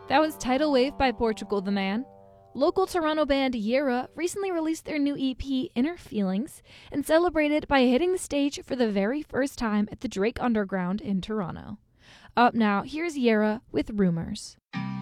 That was Tidal Wave by Portugal the Man. Local Toronto band Yera recently released their new EP, Inner Feelings, and celebrated by hitting the stage for the very first time at the Drake Underground in Toronto. Up now, here's Yera with Rumors.